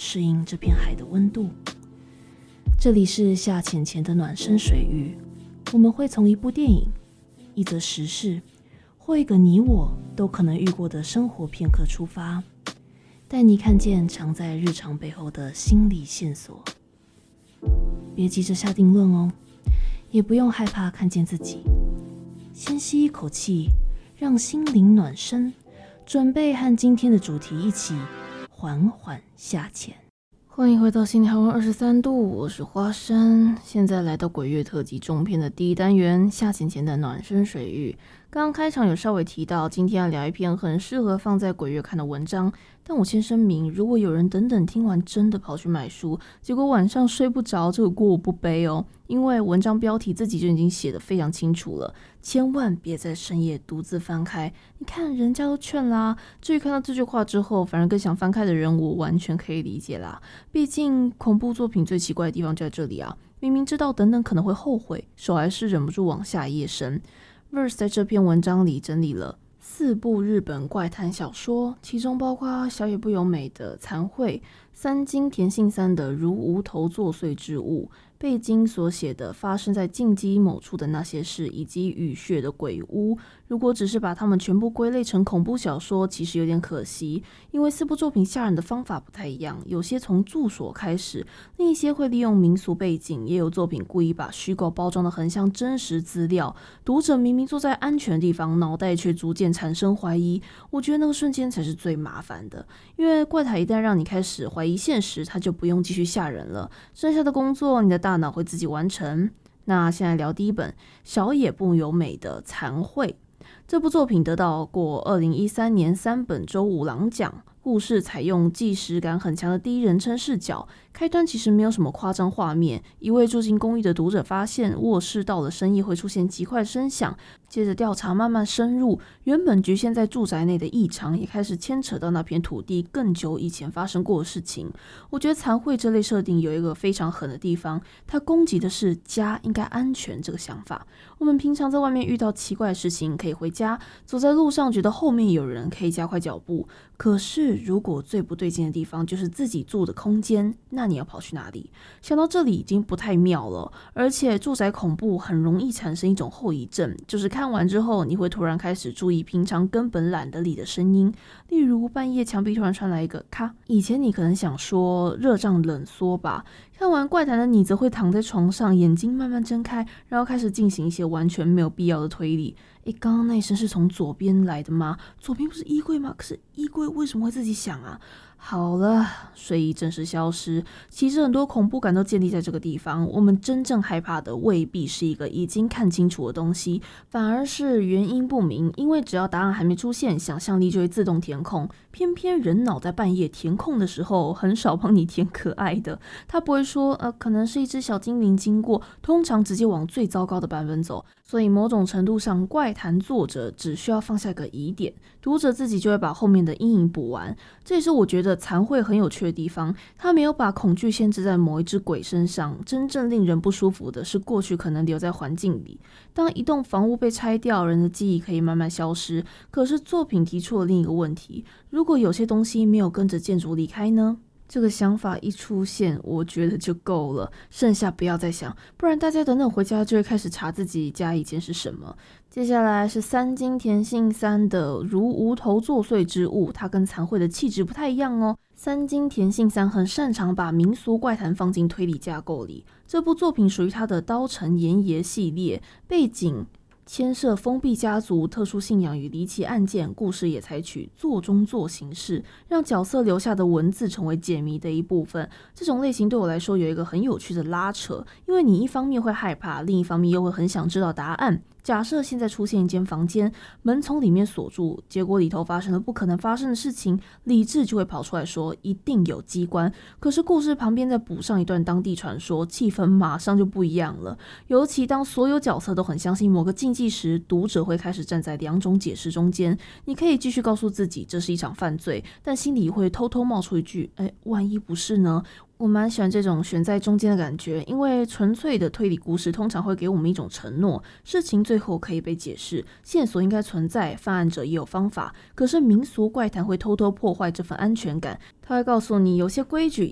适应这片海的温度。这里是下潜前的暖身水域，我们会从一部电影、一则时事或一个你我都可能遇过的生活片刻出发，带你看见藏在日常背后的心理线索。别急着下定论哦，也不用害怕看见自己。先吸一口气，让心灵暖身，准备和今天的主题一起缓缓下潜。欢迎回到心理海温23度，我是花生。现在来到鬼月特辑中篇的第一单元，下潜前的暖身水域。刚刚开场有稍微提到，今天要聊一篇很适合放在鬼月看的文章，但我先声明，如果有人等等听完真的跑去买书，结果晚上睡不着，这个锅我不背哦。因为文章标题自己就已经写得非常清楚了，千万别在深夜独自翻开。你看人家都劝啦，至于看到这句话之后反而更想翻开的人，我完全可以理解啦。毕竟恐怖作品最奇怪的地方就在这里啊，明明知道等等可能会后悔，手还是忍不住往下一页伸。Verse 在这篇文章里整理了4部日本怪谈小说，其中包括小野不由美的《残秽》，三津田信三的《如无头作祟之物》，贝金所写的发生在进击某处的那些事，以及雨雪的鬼屋。如果只是把它们全部归类成恐怖小说，其实有点可惜，因为4部作品吓人的方法不太一样，有些从注所开始，另一些会利用民俗背景，也有作品故意把虚构包装得很像真实资料，读者明明坐在安全的地方，脑袋却逐渐产生怀疑。我觉得那个瞬间才是最麻烦的，因为怪谈一旦让你开始怀疑现实，它就不用继续吓人了，剩下的工作你的大脑会自己完成。那现在聊第一本小野不由美的《残秽》。这部作品得到过2013年3本周五郎奖，故事采用纪实感很强的第一人称视角，开端其实没有什么夸张画面。一位住进公寓的读者发现卧室到了深夜会出现极快声响，接着调查慢慢深入，原本局限在住宅内的异常也开始牵扯到那片土地更久以前发生过的事情。我觉得残秽这类设定有一个非常狠的地方，它攻击的是家应该安全这个想法。我们平常在外面遇到奇怪的事情可以回家，走在路上觉得后面有人可以加快脚步，可是如果最不对劲的地方就是自己住的空间，那你要跑去哪里？想到这里已经不太妙了，而且住宅恐怖很容易产生一种后遗症，就是看完之后你会突然开始注意平常根本懒得理的声音，例如半夜墙壁突然传来一个咔，以前你可能想说热胀冷缩吧，看完怪谈的你则会躺在床上，眼睛慢慢睁开，然后开始进行一些完全没有必要的推理。刚刚那一声是从左边来的吗？左边不是衣柜吗？可是衣柜为什么会自己响啊？好了，睡意正式消失。其实很多恐怖感都建立在这个地方，我们真正害怕的未必是一个已经看清楚的东西，反而是原因不明，因为只要答案还没出现，想象力就会自动填空。偏偏人脑在半夜填空的时候很少帮你填可爱的，他不会说可能是一只小精灵经过，通常直接往最糟糕的版本走。所以某种程度上，怪谈作者只需要放下个疑点，读者自己就会把后面的阴影补完。这也是我觉得残秽很有趣的地方，他没有把恐惧限制在某一只鬼身上，真正令人不舒服的是过去可能留在环境里。当一栋房屋被拆掉，人的记忆可以慢慢消失，可是作品提出了另一个问题，如果有些东西没有跟着建筑离开呢？这个想法一出现，我觉得就够了，剩下不要再想，不然大家等等回家就会开始查自己家以前是什么。接下来是三津田信三的《如无头作祟之物》，它跟残秽的气质不太一样哦。三津田信三很擅长把民俗怪谈放进推理架构里，这部作品属于他的刀城岩爷系列，背景牵涉封闭家族、特殊信仰与离奇案件，故事也采取做中做形式，让角色留下的文字成为解谜的一部分。这种类型对我来说有一个很有趣的拉扯，因为你一方面会害怕，另一方面又会很想知道答案。假设现在出现一间房间，门从里面锁住，结果里头发生了不可能发生的事情，理智就会跑出来说一定有机关。可是故事旁边再补上一段当地传说，气氛马上就不一样了。尤其当所有角色都很相信某个禁忌时，读者会开始站在两种解释中间。你可以继续告诉自己这是一场犯罪，但心里会偷偷冒出一句万一不是呢？我蛮喜欢这种悬在中间的感觉，因为纯粹的推理故事通常会给我们一种承诺，事情最后可以被解释，线索应该存在，犯案者也有方法。可是民俗怪谈会偷偷破坏这份安全感，他会告诉你有些规矩